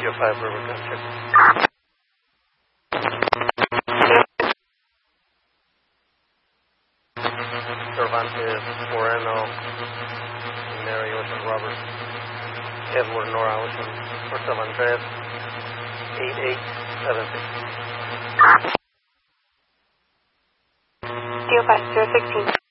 Kilo 5 River Gun check. Cervantes, Moreno, Mary Ocean Robert, Edward Nora Ocean, for 700, 8876. Kilo 5, 016.